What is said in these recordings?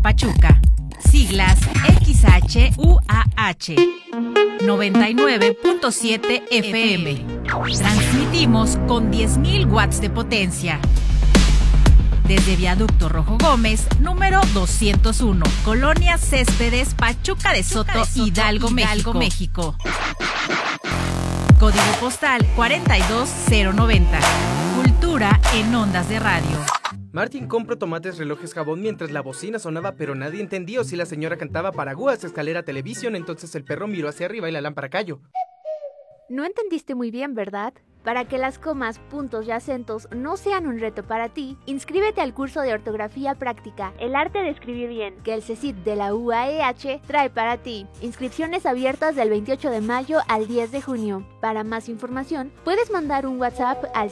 Pachuca. Siglas XHUAH. 99.7 FM. Transmitimos con 10.000 watts de potencia. Desde Viaducto Rojo Gómez, número 201, Colonia Céspedes, Pachuca de Soto, Hidalgo, México. Código postal 42090. Cultura en ondas de radio. Martín compró tomates, relojes, jabón mientras la bocina sonaba, pero nadie entendió si la señora cantaba paraguas, escalera, televisión. Entonces el perro miró hacia arriba y la lámpara cayó. No entendiste muy bien, ¿verdad? Para que las comas, puntos y acentos no sean un reto para ti, inscríbete al curso de ortografía práctica, El arte de escribir bien, que el CECIT de la UAEH trae para ti. Inscripciones abiertas del 28 de mayo al 10 de junio. Para más información, puedes mandar un WhatsApp al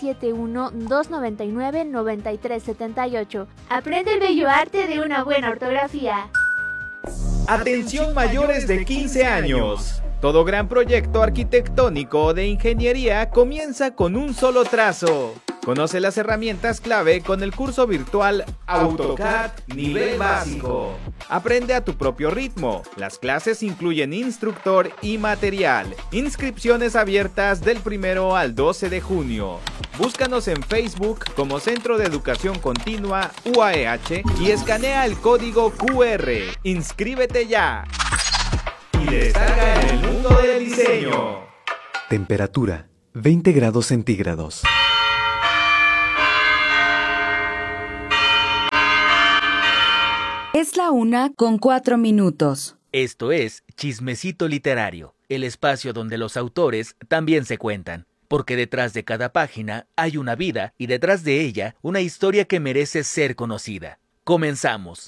771-299-9378. Aprende el bello arte de una buena ortografía. Atención mayores de 15 años. Todo gran proyecto arquitectónico o de ingeniería comienza con un solo trazo. Conoce las herramientas clave con el curso virtual AutoCAD Nivel Básico. Aprende a tu propio ritmo. Las clases incluyen instructor y material. Inscripciones abiertas del 1 al 12 de junio. Búscanos en Facebook como Centro de Educación Continua UAEH y escanea el código QR. ¡Inscríbete ya! Y destaca en el mundo del diseño. Temperatura 20 grados centígrados. Es la 1:04. Esto es Chismecito Literario, el espacio donde los autores también se cuentan. Porque detrás de cada página hay una vida y detrás de ella una historia que merece ser conocida. Comenzamos.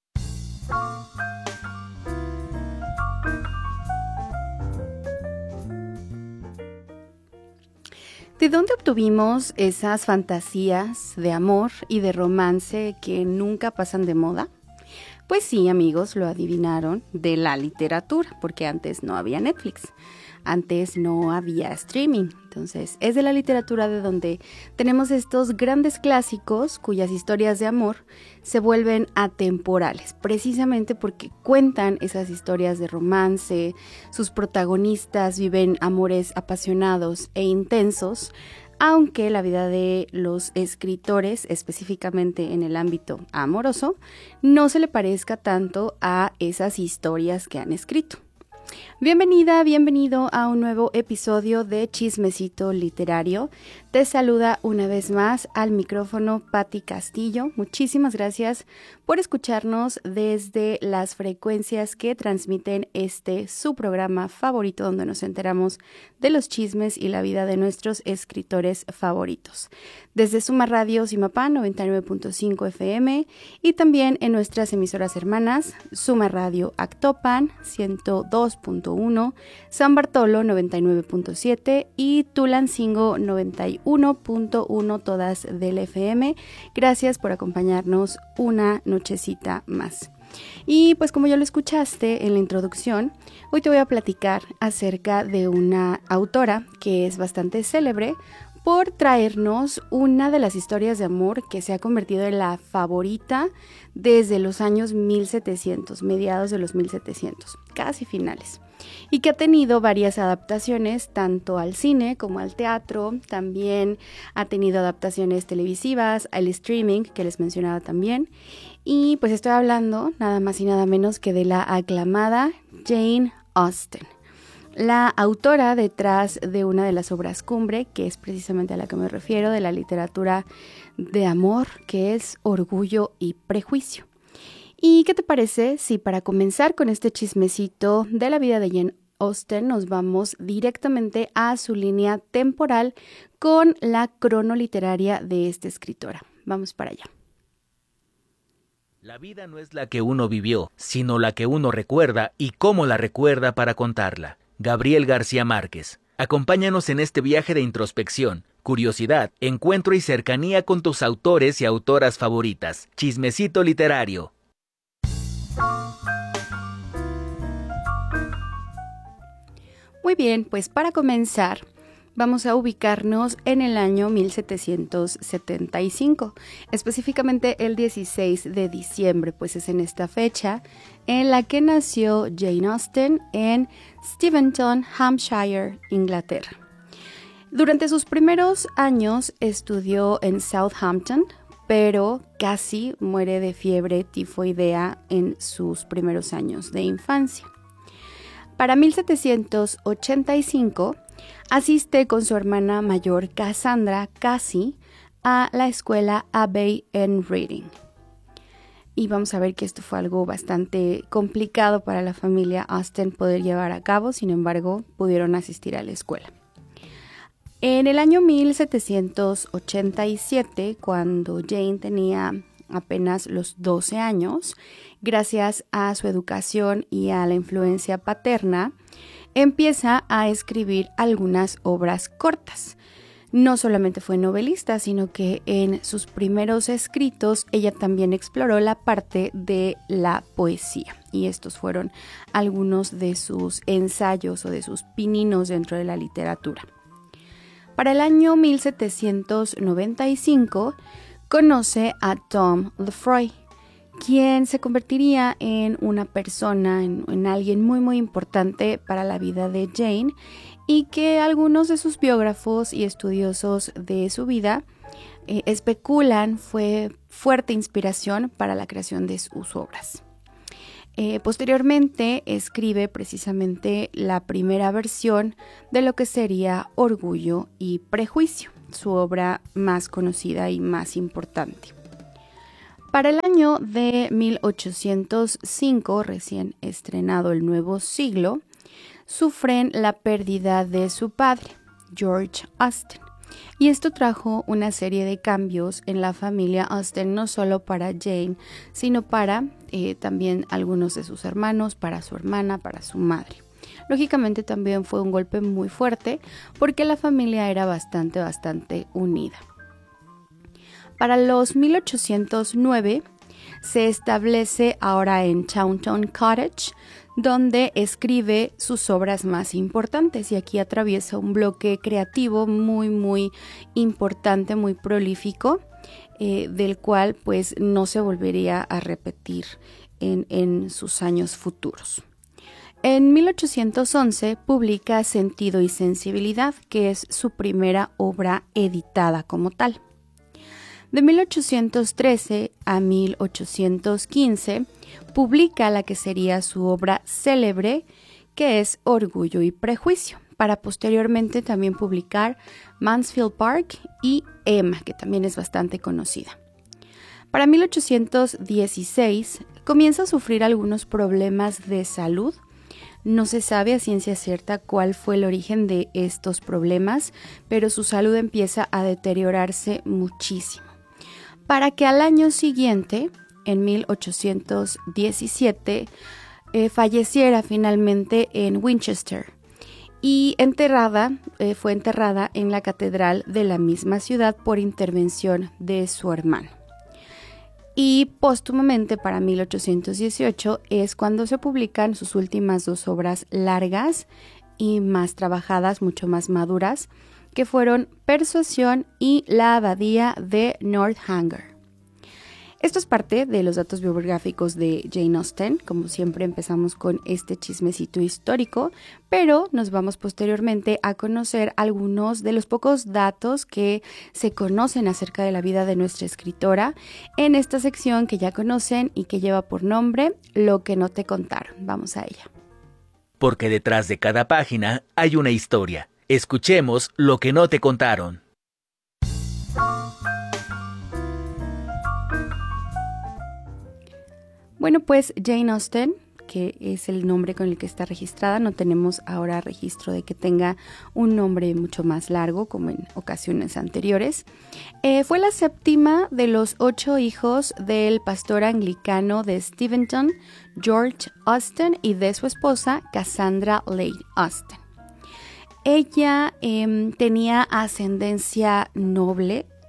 ¿De dónde obtuvimos esas fantasías de amor y de romance que nunca pasan de moda? Pues sí, amigos, lo adivinaron, de la literatura, porque antes no había Netflix, antes no había streaming. Entonces, es de la literatura de donde tenemos estos grandes clásicos cuyas historias de amor se vuelven atemporales, precisamente porque cuentan esas historias de romance, sus protagonistas viven amores apasionados e intensos, aunque la vida de los escritores, específicamente en el ámbito amoroso, no se le parezca tanto a esas historias que han escrito. Bienvenida, bienvenido a un nuevo episodio de Chismecito Literario. Te saluda una vez más al micrófono Patti Castillo. Muchísimas gracias por escucharnos desde las frecuencias que transmiten su programa favorito, donde nos enteramos de los chismes y la vida de nuestros escritores favoritos. Desde Suma Radio Zimapán 99.5 FM y también en nuestras emisoras hermanas Suma Radio Actopan 102.1, San Bartolo 99.7 y Tulancingo 91.1, todas del FM. Gracias por acompañarnos una nochecita más. Y pues como ya lo escuchaste en la introducción, hoy te voy a platicar acerca de una autora que es bastante célebre por traernos una de las historias de amor que se ha convertido en la favorita desde los años 1700, mediados de los 1700, casi finales, y que ha tenido varias adaptaciones tanto al cine como al teatro. También ha tenido adaptaciones televisivas, al streaming que les mencionaba también, y pues estoy hablando nada más y nada menos que de la aclamada Jane Austen, la autora detrás de una de las obras cumbre, que es precisamente a la que me refiero, de la literatura de amor, que es Orgullo y Prejuicio. ¿Y qué te parece si para comenzar con este chismecito de la vida de Jane Austen nos vamos directamente a su línea temporal con la cronoliteraria de esta escritora? Vamos para allá. La vida no es la que uno vivió, sino la que uno recuerda y cómo la recuerda para contarla. Gabriel García Márquez. Acompáñanos en este viaje de introspección, curiosidad, encuentro y cercanía con tus autores y autoras favoritas. Chismecito Literario. Muy bien, pues para comenzar, Vamos a ubicarnos en el año 1775, específicamente el 16 de diciembre, pues es en esta fecha en la que nació Jane Austen en Steventon, Hampshire, Inglaterra. Durante sus primeros años estudió en Southampton, pero casi muere de fiebre tifoidea en sus primeros años de infancia. Para 1785, asiste con su hermana mayor Cassandra Cassie a la escuela Abbey en Reading. Y vamos a ver que esto fue algo bastante complicado para la familia Austen poder llevar a cabo, sin embargo, pudieron asistir a la escuela. En el año 1787, cuando Jane tenía apenas los 12 años, gracias a su educación y a la influencia paterna, empieza a escribir algunas obras cortas. No solamente fue novelista, sino que en sus primeros escritos ella también exploró la parte de la poesía. Y estos fueron algunos de sus ensayos o de sus pininos dentro de la literatura. Para el año 1795 conoce a Tom Lefroy, quien se convertiría en una persona, en alguien muy muy importante para la vida de Jane, y que algunos de sus biógrafos y estudiosos de su vida especulan fue fuerte inspiración para la creación de sus obras. Posteriormente escribe precisamente la primera versión de lo que sería Orgullo y Prejuicio, su obra más conocida y más importante. Para el año de 1805, recién estrenado el nuevo siglo, sufren la pérdida de su padre, George Austen. Y esto trajo una serie de cambios en la familia Austen, no solo para Jane, sino para también algunos de sus hermanos, para su hermana, para su madre. Lógicamente también fue un golpe muy fuerte porque la familia era bastante unida. Para los 1809 se establece ahora en Taunton Cottage, donde escribe sus obras más importantes, y aquí atraviesa un bloque creativo muy importante, muy prolífico, del cual pues no se volvería a repetir en sus años futuros. En 1811 publica Sentido y Sensibilidad, que es su primera obra editada como tal. De 1813 a 1815 publica la que sería su obra célebre, que es Orgullo y Prejuicio, para posteriormente también publicar Mansfield Park y Emma, que también es bastante conocida. Para 1816 comienza a sufrir algunos problemas de salud. No se sabe a ciencia cierta cuál fue el origen de estos problemas, pero su salud empieza a deteriorarse muchísimo, para que al año siguiente, en 1817, falleciera finalmente en Winchester y fue enterrada en la catedral de la misma ciudad por intervención de su hermano. Y póstumamente, para 1818, es cuando se publican sus últimas dos obras largas y más trabajadas, mucho más maduras, que fueron Persuasión y La abadía de Northanger. Esto es parte de los datos biográficos de Jane Austen. Como siempre, empezamos con este chismecito histórico, pero nos vamos posteriormente a conocer algunos de los pocos datos que se conocen acerca de la vida de nuestra escritora en esta sección que ya conocen y que lleva por nombre Lo que no te contaron. Vamos a ella. Porque detrás de cada página hay una historia. Escuchemos Lo que no te contaron. Bueno, pues Jane Austen, que es el nombre con el que está registrada, no tenemos ahora registro de que tenga un nombre mucho más largo como en ocasiones anteriores. Fue la séptima de los 8 hijos del pastor anglicano de Steventon, George Austen, y de su esposa, Cassandra Lade Austen. Ella tenía ascendencia noble.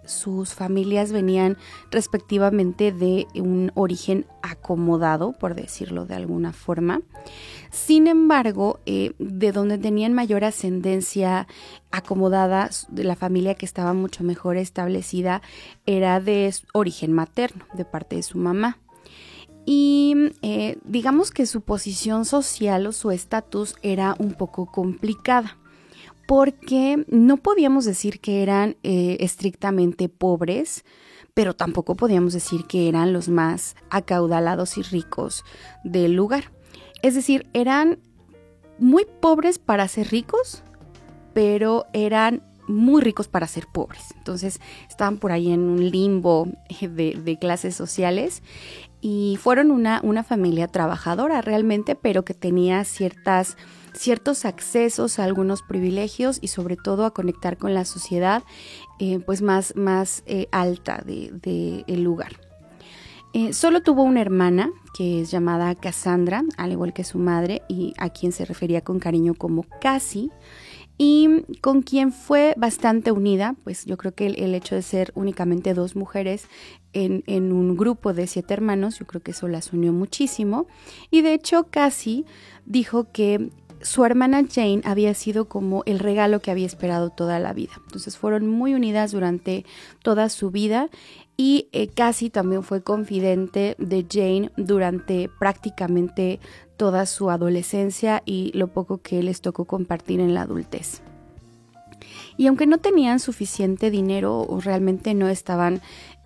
sus familias venían respectivamente de un origen acomodado, por decirlo de alguna forma. Sin embargo, de donde tenían mayor ascendencia acomodada, de la familia que estaba mucho mejor establecida, era de origen materno, de parte de su mamá. Y digamos que su posición social o su estatus era un poco complicada, porque no podíamos decir que eran estrictamente pobres, pero tampoco podíamos decir que eran los más acaudalados y ricos del lugar. Es decir, eran muy pobres para ser ricos, pero eran muy ricos para ser pobres. Entonces estaban por ahí en un limbo de clases sociales y fueron una familia trabajadora realmente, pero que tenía ciertos accesos a algunos privilegios y sobre todo a conectar con la sociedad pues más alta del lugar. Solo tuvo una hermana que es llamada Cassandra, al igual que su madre, y a quien se refería con cariño como Cassie, y con quien fue bastante unida. Pues yo creo que el hecho de ser únicamente 2 mujeres en un grupo de 7 hermanos, yo creo que eso las unió muchísimo. Y de hecho Cassie dijo que su hermana Jane había sido como el regalo que había esperado toda la vida. Entonces fueron muy unidas durante toda su vida y Cassie también fue confidente de Jane durante prácticamente toda su adolescencia y lo poco que les tocó compartir en la adultez. Y aunque no tenían suficiente dinero o realmente no estaban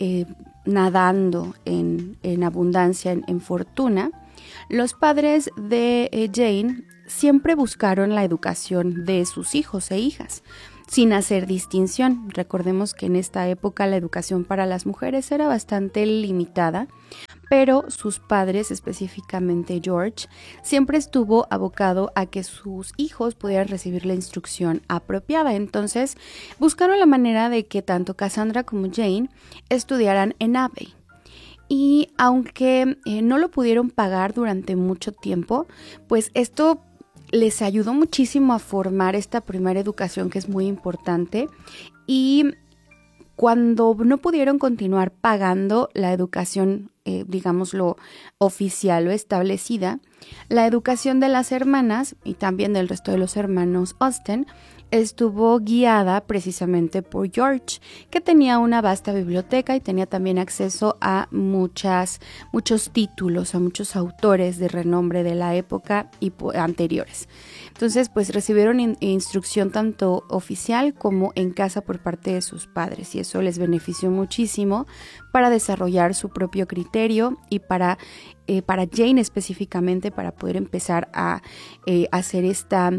nadando en abundancia, en fortuna, los padres de Jane siempre buscaron la educación de sus hijos e hijas, sin hacer distinción. Recordemos que en esta época la educación para las mujeres era bastante limitada, pero sus padres, específicamente George, siempre estuvo abocado a que sus hijos pudieran recibir la instrucción apropiada. Entonces, buscaron la manera de que tanto Cassandra como Jane estudiaran en Abbey. Y aunque no lo pudieron pagar durante mucho tiempo, pues esto les ayudó muchísimo a formar esta primera educación que es muy importante. Y cuando no pudieron continuar pagando la educación, digámoslo, oficial o establecida, la educación de las hermanas y también del resto de los hermanos Austen estuvo guiada precisamente por George, que tenía una vasta biblioteca y tenía también acceso a muchos títulos, a muchos autores de renombre de la época y anteriores. Entonces, pues recibieron instrucción tanto oficial como en casa por parte de sus padres, y eso les benefició muchísimo para desarrollar su propio criterio y para Jane específicamente, para poder empezar a hacer esta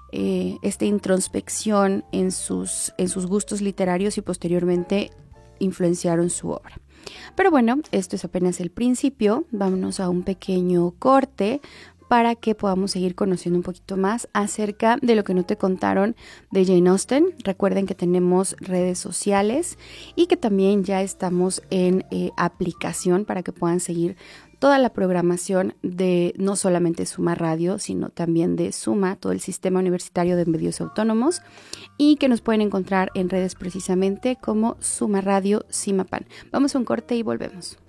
introspección en sus gustos literarios y posteriormente influenciaron su obra. Pero bueno, esto es apenas el principio. Vámonos a un pequeño corte para que podamos seguir conociendo un poquito más acerca de lo que no te contaron de Jane Austen. Recuerden que tenemos redes sociales y que también ya estamos en aplicación para que puedan seguir toda la programación de no solamente Suma Radio, sino también de Suma, todo el sistema universitario de medios autónomos, y que nos pueden encontrar en redes precisamente como Suma Radio Simapan. Vamos a un corte y volvemos.